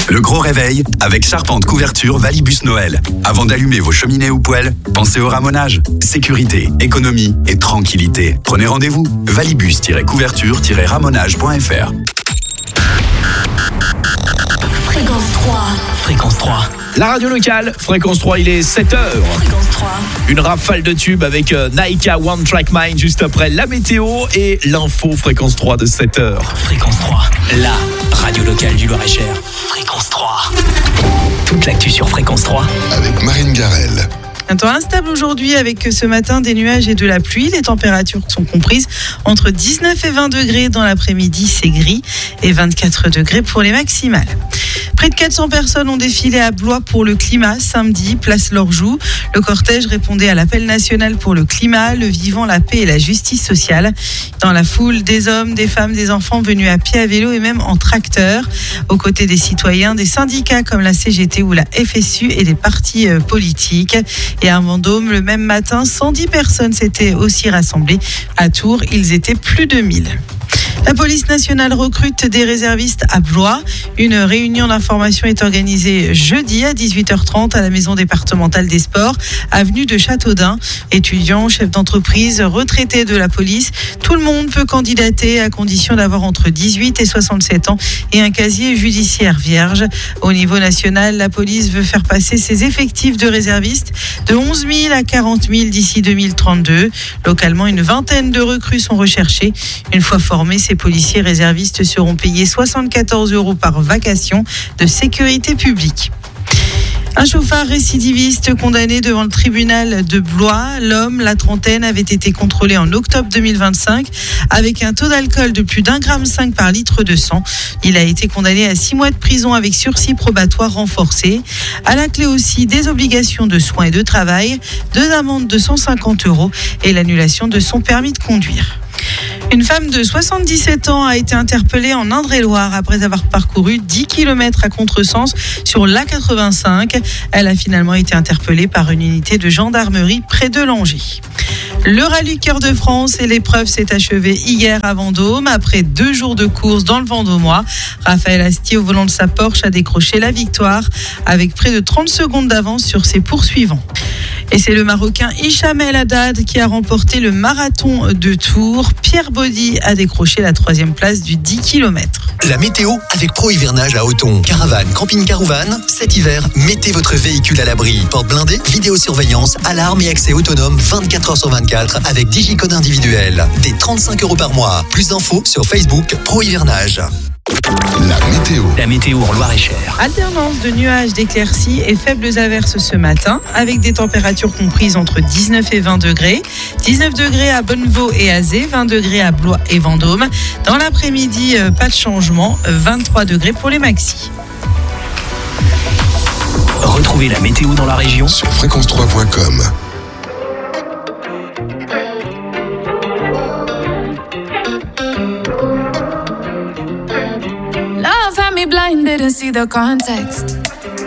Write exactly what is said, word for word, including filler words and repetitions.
Le gros réveil avec Charpente Couverture Valibus Noël. Avant d'allumer vos cheminées ou poêles, pensez au ramonage. Sécurité, économie et tranquillité. Prenez rendez-vous. valibus tiret couverture tiret ramonage point f r. Fréquence trois. Fréquence trois. La radio locale, Fréquence trois, il est sept heures. Fréquence trois. Une rafale de tubes avec euh, Naika One Track Mind juste après la météo et l'info Fréquence trois de sept heures. Fréquence trois, la radio locale du Loir-et-Cher. Fréquence trois. Toute l'actu sur Fréquence trois. Avec Marine Garel. Un temps instable aujourd'hui avec ce matin des nuages et de la pluie. Les températures sont comprises entre dix-neuf et vingt degrés. Dans l'après-midi, c'est gris et vingt-quatre degrés pour les maximales. Près de quatre cents personnes ont défilé à Blois pour le climat samedi, place Lorjou. Le cortège répondait à l'appel national pour le climat, le vivant, la paix et la justice sociale. Dans la foule, des hommes, des femmes, des enfants venus à pied, à vélo et même en tracteur. Aux côtés des citoyens, des syndicats comme la C G T ou la F S U et des partis politiques. Et à Vendôme, le même matin, cent dix personnes s'étaient aussi rassemblées. À Tours, ils étaient plus de mille. La police nationale recrute des réservistes à Blois. Une réunion d'information est organisée jeudi à dix-huit heures trente à la maison départementale des sports, avenue de Châteaudun. Étudiants, chefs d'entreprise, retraités de la police, tout le monde peut candidater à condition d'avoir entre dix-huit et soixante-sept ans et un casier judiciaire vierge. Au niveau national, la police veut faire passer ses effectifs de réservistes de onze mille à quarante mille d'ici deux mille trente-deux. Localement, une vingtaine de recrues sont recherchées. Une fois formés, ces policiers réservistes seront payés soixante-quatorze euros par vacation de sécurité publique. Un chauffard récidiviste condamné devant le tribunal de Blois. L'homme, la trentaine, avait été contrôlé en octobre deux mille vingt-cinq avec un taux d'alcool de plus d'un gramme cinq par litre de sang. Il a été condamné à six mois de prison avec sursis probatoire renforcé. À la clé aussi des obligations de soins et de travail, deux amendes de cent cinquante euros et l'annulation de son permis de conduire. Une femme de soixante-dix-sept ans a été interpellée en Indre-et-Loire après avoir parcouru dix kilomètres à contresens sur l'A quatre-vingt-cinq. Elle a finalement été interpellée par une unité de gendarmerie près de Langeais. Le rallye Cœur de France et l'épreuve s'est achevée hier à Vendôme. Après deux jours de course dans le Vendômois, Raphaël Astier, au volant de sa Porsche, a décroché la victoire avec près de trente secondes d'avance sur ses poursuivants. Et c'est le Marocain Hicham El Haddad qui a remporté le marathon de Tours. Pierre Baudy a décroché la troisième place du dix kilomètres. La météo avec Pro Hivernage à Othon. Caravane, camping-car ou van, cet hiver, mettez votre véhicule à l'abri. Porte blindée, vidéosurveillance, alarme et accès autonome vingt-quatre heures sur vingt-quatre avec digicode individuel. Des trente-cinq euros par mois. Plus d'infos sur Facebook Pro Hivernage. La météo. La météo en Loir-et-Cher. Alternance de nuages, d'éclaircies et faibles averses ce matin, avec des températures comprises entre dix-neuf et vingt degrés. dix-neuf degrés à Bonnevaux et Azé, vingt degrés à Blois et Vendôme. Dans l'après-midi, pas de changement, vingt-trois degrés pour les maxis. Retrouvez la météo dans la région Sur fréquence trois point com. Love had me blind, didn't see the context.